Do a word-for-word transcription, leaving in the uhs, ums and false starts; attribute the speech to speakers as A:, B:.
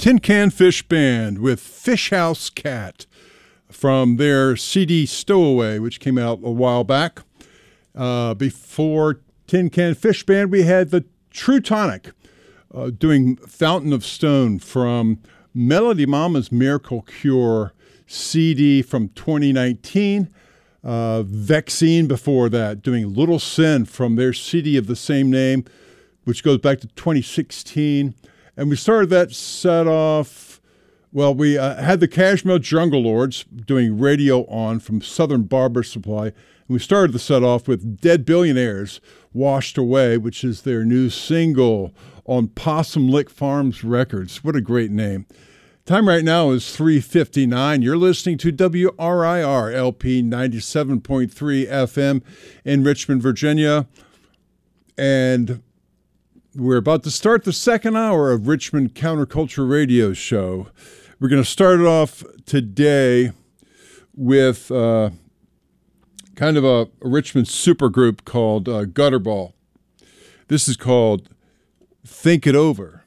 A: Tin Can Fish Band with Fish House Cat from their C D Stowaway, which came out a while back. Uh, before Tin Can Fish Band, we had the True Tonic uh, doing Fountain of Stone from Melody Mama's Miracle Cure C D from twenty nineteen. Uh, Vexine before that, doing Little Sin from their C D of the same name, which goes back to twenty sixteen. And we started that set off, well, we uh, had the Cashmere Jungle Lords doing Radio On from Southern Barber Supply. And we started the set off with Dead Billionaires, Washed Away, which is their new single on Possum Lick Farms Records. What a great name. Time right now is three fifty-nine. You're listening to W R I R L P ninety-seven point three F M in Richmond, Virginia. And we're about to start the second hour of Richmond Counterculture Radio Show. We're going to start it off today with uh, kind of a, a Richmond supergroup called uh, Gutterball. This is called Think It Over.